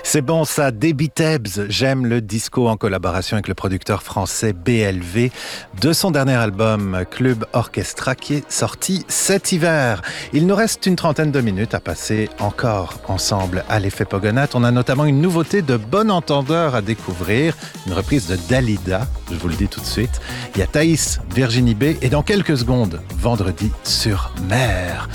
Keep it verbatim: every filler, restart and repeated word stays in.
C'est bon ça, Debbie Tebbs. J'aime le disco en collaboration avec le producteur français B L V de son dernier album Club Orchestra qui est sorti cet hiver. Il nous reste une trentaine de minutes à passer encore ensemble à l'effet Pogonat. On a notamment une nouveauté de bon entendeur à découvrir, une reprise de Dalida, je vous le dis tout de suite. Il y a Thaïs, Virginie B et dans quelques secondes, Vendredi sur mer.